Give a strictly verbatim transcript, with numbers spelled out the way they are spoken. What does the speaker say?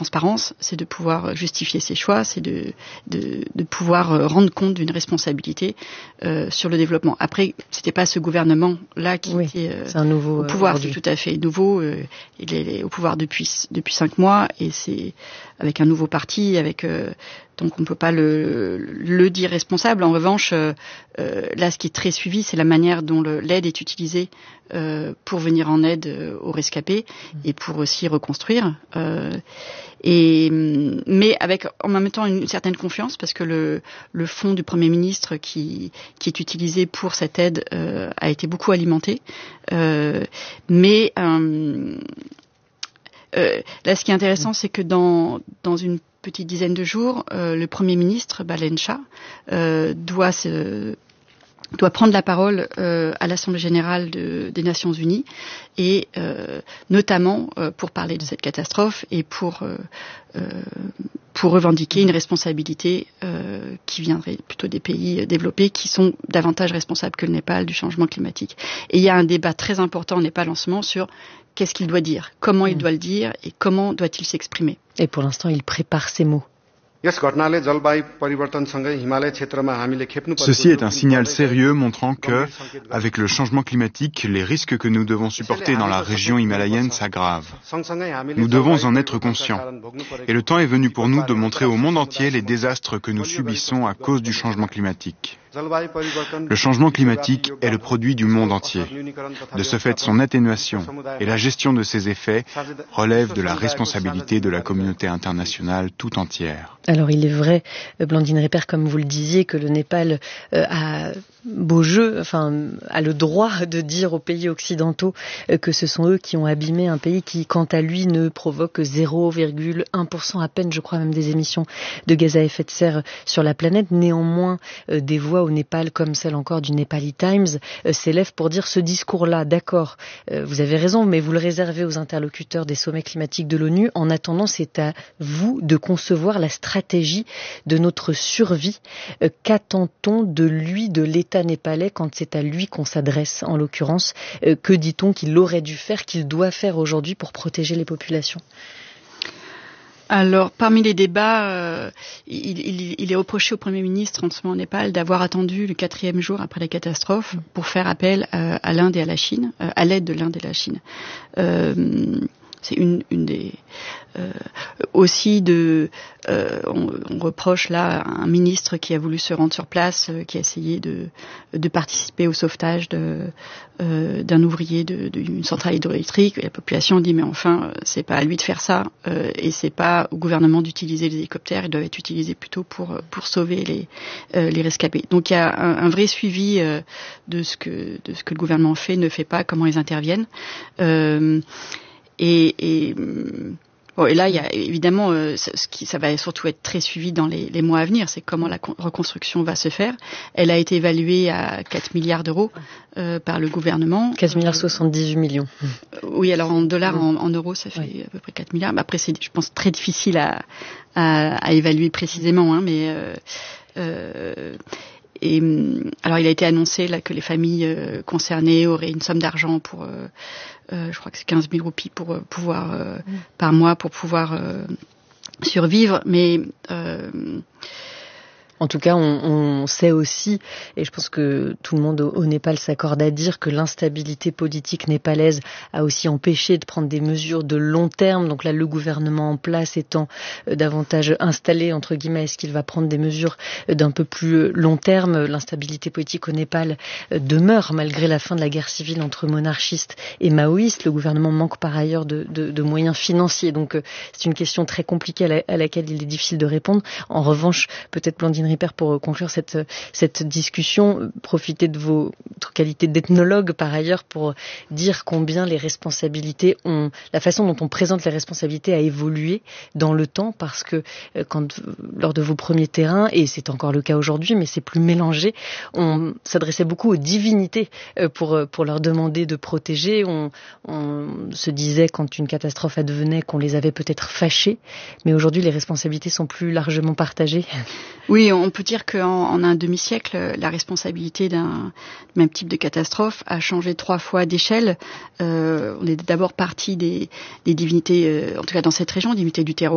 transparence, c'est de pouvoir justifier ses choix, c'est de, de, de pouvoir rendre compte d'une responsabilité euh, sur le développement. Après, c'était pas ce gouvernement-là qui oui, était euh, c'est un nouveau, au pouvoir, euh, c'est tout à fait nouveau. Euh, il est au pouvoir depuis depuis cinq mois et c'est avec un nouveau parti, avec euh, donc on ne peut pas le, le dire responsable. En revanche, euh, euh, là, ce qui est très suivi, c'est la manière dont le, l'aide est utilisée euh, pour venir en aide euh, aux rescapés et pour aussi reconstruire. Euh, et mais avec en même temps une certaine confiance parce que le, le fonds du Premier ministre qui, qui est utilisé pour cette aide euh, a été beaucoup alimenté. Euh, mais euh, euh, là, ce qui est intéressant, c'est que dans, dans une petite dizaine de jours, euh, le Premier ministre, Balen Shah, euh, doit se doit prendre la parole euh, à l'Assemblée générale de, des Nations Unies et euh, notamment euh, pour parler de cette catastrophe et pour euh, euh, pour revendiquer une responsabilité euh, qui viendrait plutôt des pays développés qui sont davantage responsables que le Népal du changement climatique. Et il y a un débat très important au Népal en ce moment sur qu'est-ce qu'il doit dire, comment il doit le dire et comment doit-il s'exprimer. Et pour l'instant, il prépare ses mots. Ceci est un signal sérieux montrant que, avec le changement climatique, les risques que nous devons supporter dans la région himalayenne s'aggravent. Nous devons en être conscients. Et le temps est venu pour nous de montrer au monde entier les désastres que nous subissons à cause du changement climatique. Le changement climatique est le produit du monde entier. De ce fait, son atténuation et la gestion de ses effets relèvent de la responsabilité de la communauté internationale tout entière. Alors il est vrai, Blandine Reper, comme vous le disiez, que le Népal euh, a beau jeu, enfin a le droit de dire aux pays occidentaux euh, que ce sont eux qui ont abîmé un pays qui, quant à lui, ne provoque zéro virgule un pour cent à peine, je crois, même des émissions de gaz à effet de serre sur la planète. Néanmoins, euh, des voix au Népal, comme celle encore du Nepali Times, euh, s'élèvent pour dire ce discours-là, d'accord, euh, vous avez raison, mais vous le réservez aux interlocuteurs des sommets climatiques de l'ONU. En attendant, c'est à vous de concevoir la stratégie de notre survie. Euh, qu'attend-on de lui, de l'État népalais, quand c'est à lui qu'on s'adresse, en l'occurrence? euh, Que dit-on qu'il aurait dû faire, qu'il doit faire aujourd'hui pour protéger les populations? Alors, parmi les débats, euh, il, il, il est reproché au Premier ministre en ce moment au Népal d'avoir attendu le quatrième jour après la catastrophe pour faire appel euh, à l'Inde et à la Chine, euh, à l'aide de l'Inde et de la Chine. Euh, c'est une, une des... Euh, aussi de... Euh, on, on reproche là à un ministre qui a voulu se rendre sur place, euh, qui a essayé de, de participer au sauvetage de, euh, d'un ouvrier de, d'une centrale hydroélectrique. Et la population dit mais enfin, c'est pas à lui de faire ça euh, et c'est pas au gouvernement d'utiliser les hélicoptères. Ils doivent être utilisés plutôt pour pour sauver les euh, les rescapés. Donc il y a un, un vrai suivi euh, de ce que de ce que le gouvernement fait, ne fait pas, comment ils interviennent. Euh, et, et Bon, et là, il y a évidemment, euh, ce qui, ça va surtout être très suivi dans les, les mois à venir, c'est comment la con- reconstruction va se faire. Elle a été évaluée à quatre milliards d'euros euh, par le gouvernement. quatre milliards soixante-dix-huit millions. Euh, oui, alors en dollars, en, en euros, ça fait oui. à peu près quatre milliards. Mais après, c'est, je pense, très difficile à, à, à évaluer précisément, hein, mais... Euh, euh, Et alors, il a été annoncé là que les familles euh, concernées auraient une somme d'argent pour, euh, euh, je crois que c'est quinze mille roupies pour euh, pouvoir euh, mmh. par mois pour pouvoir euh, survivre. Mais euh, en tout cas, on, on sait aussi, et je pense que tout le monde au, au Népal s'accorde à dire que l'instabilité politique népalaise a aussi empêché de prendre des mesures de long terme. Donc là, le gouvernement en place étant euh, davantage installé, entre guillemets, est-ce qu'il va prendre des mesures euh, d'un peu plus long terme? L'instabilité politique au Népal euh, demeure malgré la fin de la guerre civile entre monarchistes et maoïstes. Le gouvernement manque par ailleurs de, de, de moyens financiers. Donc euh, c'est une question très compliquée à, la, à laquelle il est difficile de répondre. En revanche, peut-être Blandine Reper, pour conclure cette, cette discussion, profitez de vos, votre qualité d'ethnologue par ailleurs pour dire combien les responsabilités ont, la façon dont on présente les responsabilités a évolué dans le temps, parce que quand, lors de vos premiers terrains, et c'est encore le cas aujourd'hui, mais c'est plus mélangé, on s'adressait beaucoup aux divinités pour, pour leur demander de protéger. On, on se disait quand une catastrophe advenait qu'on les avait peut-être fâchés, mais aujourd'hui les responsabilités sont plus largement partagées. Oui, on peut dire qu'en en un demi-siècle, la responsabilité d'un même type de catastrophe a changé trois fois d'échelle. Euh, on est d'abord parti des, des divinités, euh, en tout cas dans cette région, divinités du terroir.